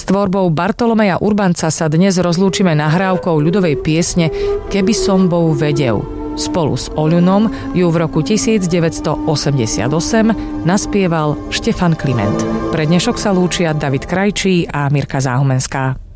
tvorbou Bartolomeja Urbanca sa dnes rozlúčime nahrávkou ľudovej piesne Keby som bol vedel. Spolu s Oľunom ju v roku 1988 naspieval Štefan Kliment. Pre dnešok sa lúčia David Krajčí a Mirka Záhumenská.